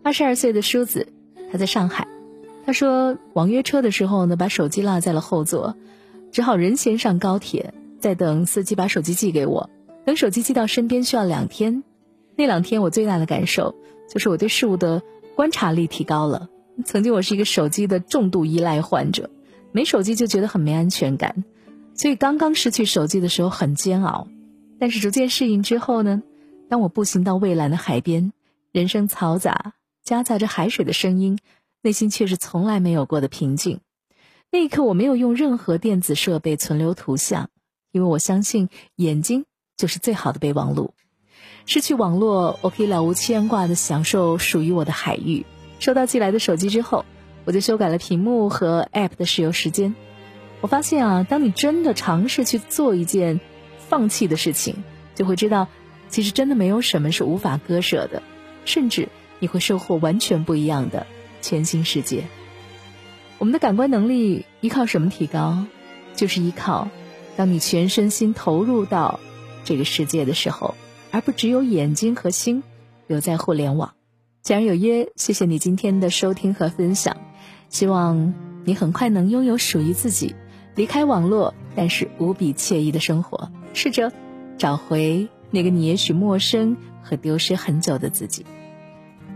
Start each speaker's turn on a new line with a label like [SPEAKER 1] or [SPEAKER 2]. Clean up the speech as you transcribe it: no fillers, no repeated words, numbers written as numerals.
[SPEAKER 1] 22岁的梳子，他在上海。他说网约车的时候呢，把手机落在了后座，只好人先上高铁，再等司机把手机寄给我。等手机寄到身边需要2天。那2天我最大的感受就是我对事物的观察力提高了。曾经我是一个手机的重度依赖患者，没手机就觉得很没安全感，所以刚刚失去手机的时候很煎熬。但是逐渐适应之后呢，当我步行到蔚蓝的海边，人声嘈杂，夹杂着海水的声音，内心却是从来没有过的平静。那一刻我没有用任何电子设备存留图像，因为我相信眼睛就是最好的备忘录。失去网络，我可以了无牵挂地享受属于我的海域。收到寄来的手机之后，我就修改了屏幕和 App 的使用时间。我发现当你真的尝试去做一件放弃的事情，就会知道其实真的没有什么是无法割舍的，甚至你会收获完全不一样的全新世界。我们的感官能力依靠什么提高？就是依靠当你全身心投入到这个世界的时候，而不只有眼睛和心留在互联网。假如有约，谢谢你今天的收听和分享，希望你很快能拥有属于自己离开网络但是无比惬意的生活，试着找回那个你也许陌生和丢失很久的自己。